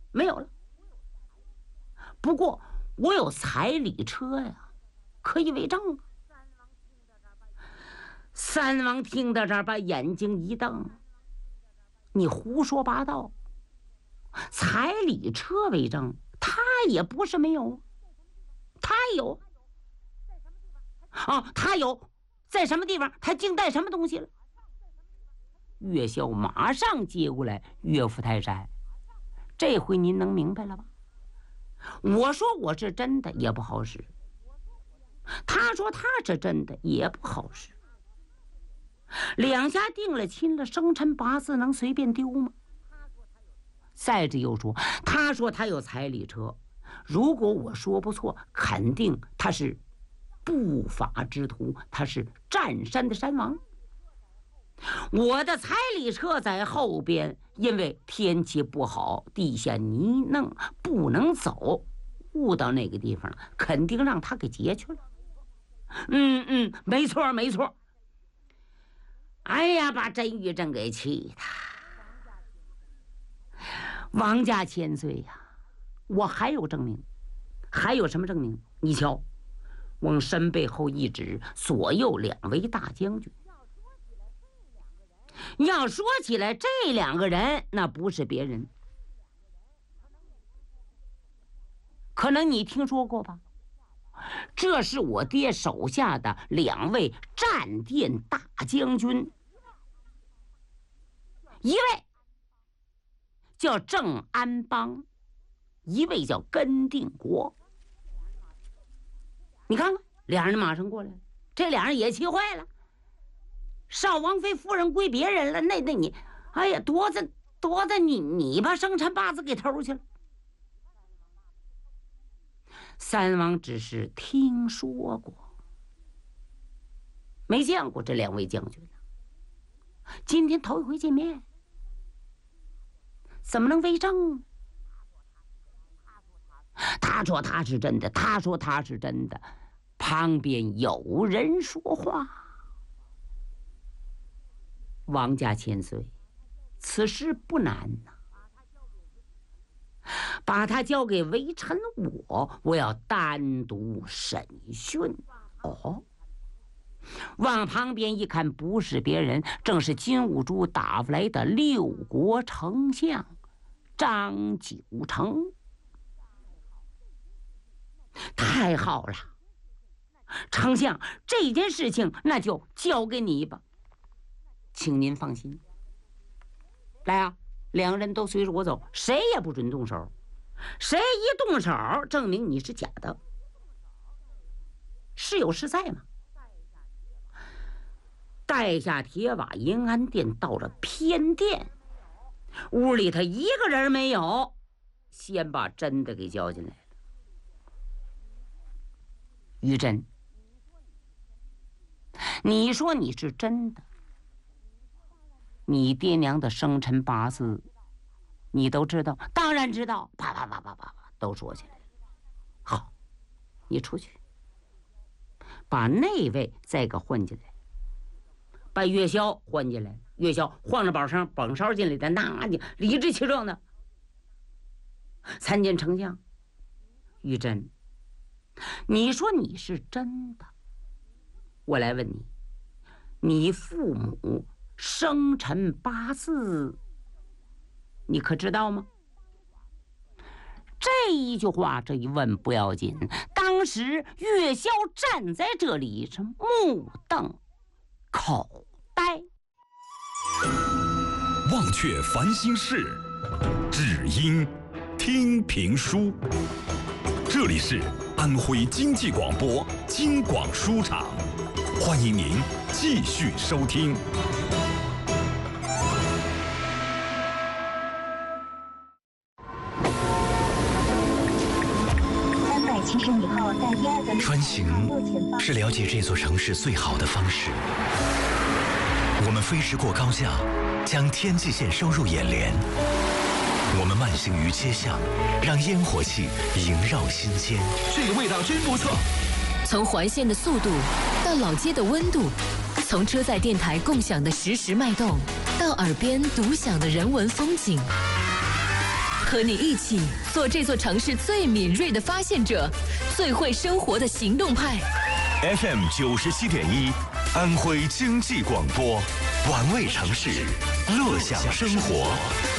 没有了。不过我有彩礼车呀，可以为证。三王听到这儿，把眼睛一瞪：“你胡说八道！彩礼车为证，他也不是没有，他有啊，他有，在什么地方？他竟带什么东西了？”岳霄马上接过来：“岳父泰山，这回您能明白了吧？我说我是真的也不好使，他说他是真的也不好使。两家定了亲了，生辰八字能随便丢吗？再者又说，他说他有彩礼车，如果我说不错，肯定他是不法之徒，他是占山的山王。我的彩礼车在后边，因为天气不好，地下泥泞，不能走，误到那个地方了，肯定让他给劫去了。没错没错。哎呀，把甄玉珍给气的。王家千岁呀，我还有证明。还有什么证明？你瞧，往身背后一指，左右两位大将军。要说起来，这两个人那不是别人，可能你听说过吧？这是我爹手下的两位战殿大将军，一位叫郑安邦，一位叫根定国。你看看，俩人马上过来了，这俩人也气坏了。少王妃夫人归别人了，那你，哎呀，多的你把生辰八字给偷去了。三王只是听说过，没见过这两位将军，今天头一回见面，怎么能为证？他说他是真的，他说他是真的，旁边有人说话。王家千岁，此事不难呐，把他交给微臣我要单独审讯。哦，往旁边一看，不是别人，正是金兀术打发来的六国丞相张九成。太好了，丞相，这件事情那就交给你吧，请您放心。来啊，两个人都随着我走，谁也不准动手，谁一动手，证明你是假的。是有是在吗？带下铁瓦银安殿，到了偏殿，屋里头一个人没有，先把真的给叫进来了。于真，你说你是真的，你爹娘的生辰八字你都知道？当然知道，啪啪啪啪啪啪都说起来了。好，你出去把那位再给换进来，把岳霄换进来。岳霄换了绑梢进来的，那你理直气壮的参见丞相。于真，你说你是真的，我来问你，你父母生辰八字你可知道吗？这一句话，这一问不要紧，当时岳霄站在这里是目瞪口呆。 忘却烦心事，只因听评书。这里是安徽经济广播京广书场，欢迎您继续收听。 370米后在第二个穿行是了解这座城市最好的方式。我们飞驰过高架，将天际线收入眼帘。我们慢行于街巷，让烟火气萦绕心间。 这个味道真不错。 从环线的速度到老街的温度，从车载电台共享的实时脉动，到耳边独享的人文风景。 和你一起做这座城市最敏锐的发现者，最会生活的行动派。 FM 97.1，安徽经济广播，玩味城市，乐享生活。